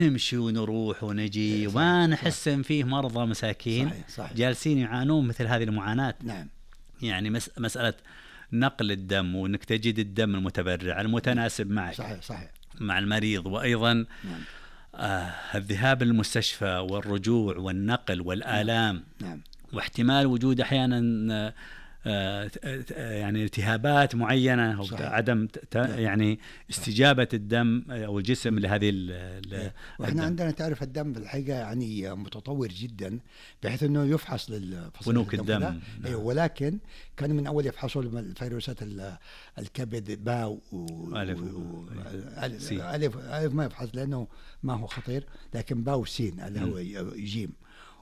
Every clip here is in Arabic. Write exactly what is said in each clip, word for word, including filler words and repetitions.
نمشي ونروح ونجي وما نحس إن فيه مرضى مساكين صحيح صحيح. جالسين يعانون مثل هذه المعاناة. نعم. يعني مس مسألة نقل الدم وإنك تجد الدم المتبرع المتناسب معك صحيح صحيح. مع المريض، وأيضا نعم. آه الذهاب للمستشفى والرجوع والنقل والآلام. نعم. واحتمال وجود أحيانا آه يعني التهابات معينة أو عدم يعني استجابة الدم أو الجسم لهذه ال وإحنا عندنا تعرف الدم بالحقيقة يعني متطور جدا بحيث إنه يفحص للبنوك الدم, الدم. نعم. ولكن كانوا من أول يفحصوا الفيروسات الكبد باء وألف ألف, ألف ألف ما يفحص لأنه ما هو خطير، لكن باء وسين اللي هو جيم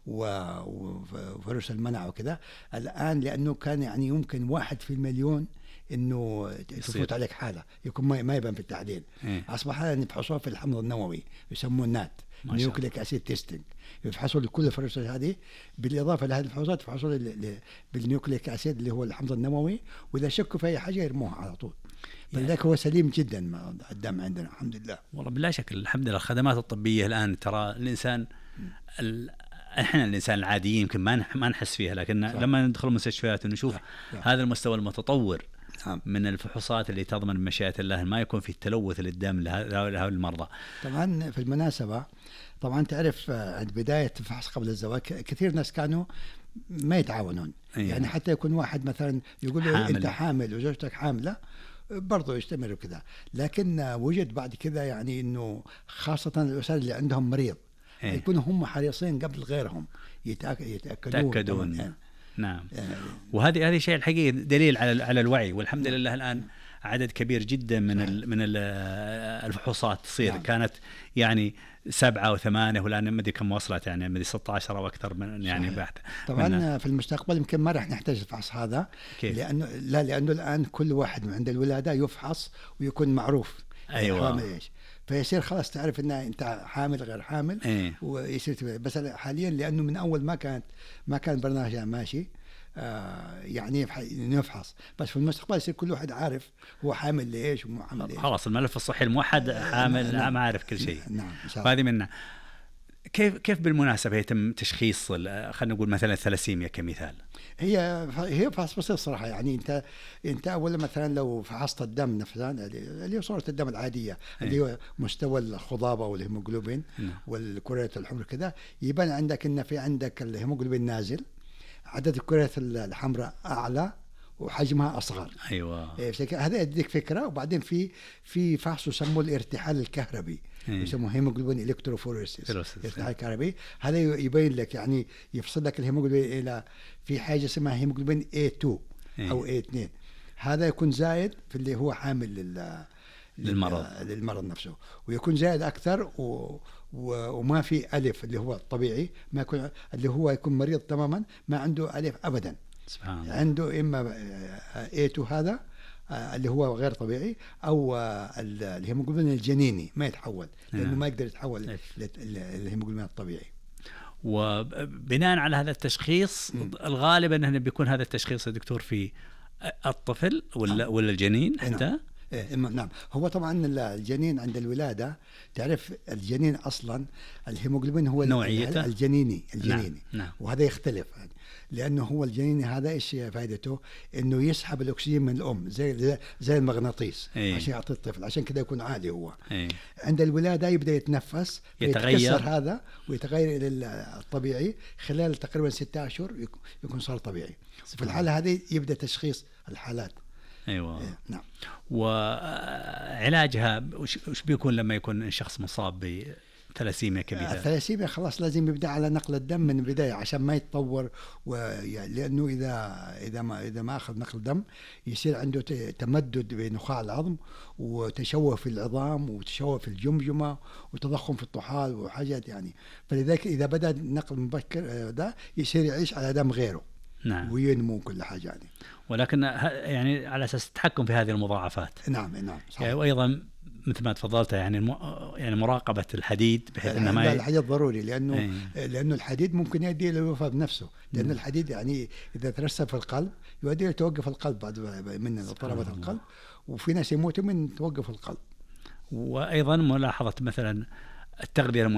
وفيروس المناعة وكذا. الآن لأنه كان يعني يمكن واحد في المليون إنه تفوت عليك حالة يكون ما يبان في التحليل. إيه؟ أصبح الآن يفحصوها في الحمض النووي يسموه نات نيوكليك أسيد تيستينج، يفحصوا لكل الفيروسات هذه بالإضافة لهذه الفحوصات يفحصوا بالنيوكليك أسيد اللي هو الحمض النووي، وإذا شكوا في أي حاجة يرموها على طول. فلذلك هو سليم جدا الدم عندنا الحمد لله. والله بلا شك الحمد لله. الخدمات الطبية الآن ترى الإنسان ال... احنا الانسان العادي يمكن ما ما نحس فيها، لكن صح. لما ندخل المستشفيات ونشوف صح. صح. هذا المستوى المتطور نعم. من الفحوصات اللي تضمن بمشيئة الله ما يكون في تلوث للدم لهؤلاء المرضى. طبعا في المناسبة طبعا تعرف عند بداية الفحص قبل الزواج كثير ناس كانوا ما يتعاونون. أيه. يعني حتى يكون واحد مثلا يقول له انت حامل وزوجتك حاملة برضو يستمر كذا، لكن وجد بعد كذا يعني انه خاصة الأسر اللي عندهم مريض إيه؟ يكونوا هم حريصين قبل غيرهم يتأك... يتأكدون, يتأكدون. يعني. نعم يعني وهذه هذه شيء الحقيقة دليل على على الوعي، والحمد نعم. لله الآن عدد كبير جدا من ال من ال الفحوصات تصير نعم. كانت يعني سبعة وثمانية والآن مدري كم وصلت يعني مدري ستة عشر أو أكثر من يعني بعد. طبعا منها. في المستقبل يمكن ما راح نحتاج الفحص هذا كيف؟ لأنه لا لأنه الآن كل واحد من عند الولادة يفحص ويكون معروف أيوة إيش، فيصير خلاص تعرف ان انت حامل غير حامل إيه؟ ويصير بس حاليا لانه من اول ما كانت ما كان برنامج ماشي آه يعني نفحص، بس في المستقبل يصير كل واحد عارف هو حامل ليش ومو حامل ليش. خلاص الملف الصحي الموحد حامل نعم. ما عارف كل شيء. نعم هذه منه. كيف كيف بالمناسبة يتم تشخيص خلينا نقول مثلا الثلاسيميا كمثال؟ هي هي فحص بسيط صراحة. يعني أنت أنت أولا مثلا لو فحصت الدم نفسها اللي هي صورة الدم العادية أيه. اللي هو مستوى الخضابة والهيموغلوبين نعم. والكريات الحمر كذا، يبان عندك إن في عندك الهيموغلوبين نازل، عدد الكريات الحمراء أعلى وحجمها أصغر. أيوة. هذا يديك فكرة. وبعدين في في فحص يسموه الارتحال الكهربي إيه. يسموه هيموغلوبين الكتروفوريسيس الارتحال الكهربي. هذا يبين لك يعني يفصل لك الهيموغلوبين إلى في حاجة اسمها هيموغلوبين إيه اثنين إيه. أو إيه اثنين. هذا يكون زايد في اللي هو حامل لل للمرض للمرض نفسه، ويكون زايد أكثر و وما في ألف اللي هو الطبيعي، ما يكون اللي هو يكون مريض تماما ما عنده ألف أبدا. سبحان الله. عنده إما إيه اثنين هذا اللي هو غير طبيعي، أو الهيموغلوبين الجنيني ما يتحول لأنه ما يقدر يتحول للهيموغلوبين الطبيعي. وبناء على هذا التشخيص م. الغالب أنه بيكون هذا التشخيص يا دكتور في الطفل ولا آه. ولا الجنين حتى؟ نعم. إيه نعم. هو طبعا الجنين عند الولادة تعرف الجنين أصلا الهيموغلوبين هو نوعيته الجنيني الجنيني نعم. نعم. وهذا يختلف يعني لأنه هو الجنيني هذا إيش فائدته؟ إنه يسحب الأكسجين من الأم زي زي المغناطيس أيه. عشان يعطي الطفل، عشان كده يكون عالي هو. أيه. عند الولادة يبدأ يتنفس يتغير هذا ويتغير إلى الطبيعي خلال تقريبا ستة أشهر يكون صار طبيعي. في الحالة هذه يبدأ تشخيص الحالات. أيوة. إيه. نعم. وعلاجها وش بيكون لما يكون الشخص مصاب بثلاسيميا كبيرة؟ الثلاسيميا خلاص لازم يبدأ على نقل الدم من البداية عشان ما يتطور، لأنه إذا إذا ما إذا ما أخذ نقل دم يصير عنده تمدد بنخاع العظم وتشوه في العظام وتشوه في الجمجمة وتضخم في الطحال وحاجات يعني. فلذلك إذا بدأ نقل مبكر ده يصير يعيش على دم غيره. نعم. وينمو كل حاجة يعني. ولكن يعني على أساس التحكم في هذه المضاعفات. نعم نعم صحيح. يعني وأيضا مثل ما تفضلت يعني يعني مراقبة الحديد بحيث إنه ما الحديد ضروري لأنه ايه. لأنه الحديد ممكن يؤدي إلى الوفاة بنفسه، لأن الحديد يعني إذا ترسب في القلب يؤدي إلى توقف القلب بعد من اضطرابات القلب، وفي ناس يموتوا من توقف القلب. وأيضا ملاحظة مثلا التغذية